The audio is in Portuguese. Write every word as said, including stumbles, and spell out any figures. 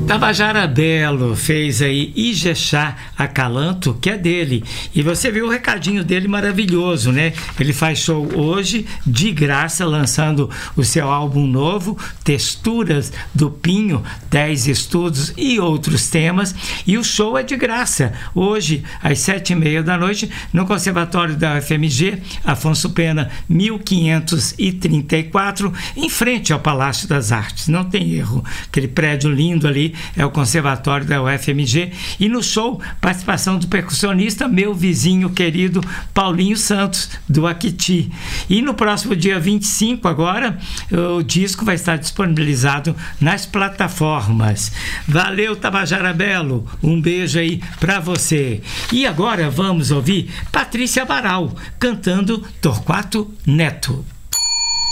Tabajara Belo fez aí Ijexá Acalanto, que é dele. E você viu o recadinho dele maravilhoso, né? Ele faz show hoje, de graça, lançando o seu álbum novo, Texturas do Pinho, dez estudos e outros temas. E o show é de graça, hoje, às sete e meia da noite, no Conservatório da U F M G, Afonso Pena, mil quinhentos e trinta e quatro, em frente ao Palácio das Artes. Não tem erro, aquele prédio lindo ali é o Conservatório da U F M G. E no show, participação do percussionista, meu vizinho querido Paulinho Santos, do Aquiti. E no próximo dia vinte e cinco, agora, o disco vai estar disponibilizado nas plataformas. Valeu, Tabajara Belo, um beijo aí pra você. E agora vamos ouvir Patrícia Amaral cantando Torquato Neto.